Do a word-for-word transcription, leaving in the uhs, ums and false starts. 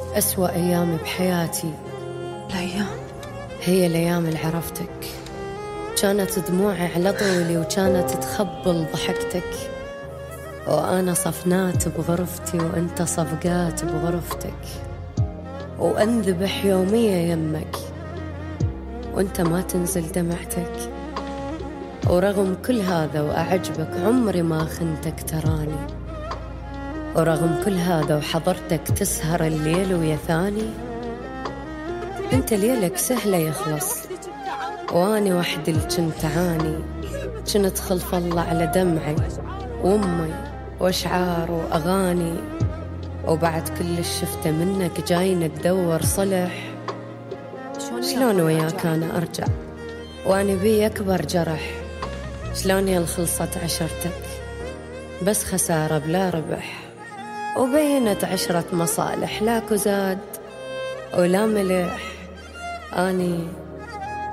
أسوأ أيام بحياتي الأيام هي الأيام اللي عرفتك. كانت دموعي على طولي وكانت تخبل ضحكتك، وأنا صفنات بغرفتي وأنت صفقات بغرفتك، وأنذبح يومية يمك وأنت ما تنزل دمعتك. ورغم كل هذا وأعجبك عمري ما خنتك تراني، ورغم كل هذا وحضرتك تسهر الليل ويا ثاني. انت ليلك سهلة يخلص واني وحدي اللي كنت عاني، كنت خلف الله على دمعي وامي واشعار واغاني. وبعد كل الشفته منك جاينا تدور صلح، شلون وياك انا ارجع واني بي اكبر جرح؟ شلون يا خلصت عشرتك بس خسارة بلا ربح، وبينت عشرة مصالح لا كزاد ولا ملح. أني